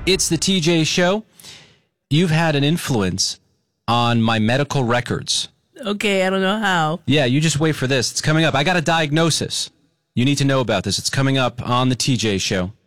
It's the TJ Show. You've had an influence on my medical records. Okay, I don't know how. Yeah, you just wait for this. It's coming up. I got a diagnosis. You need to know about this. It's coming up on the TJ Show.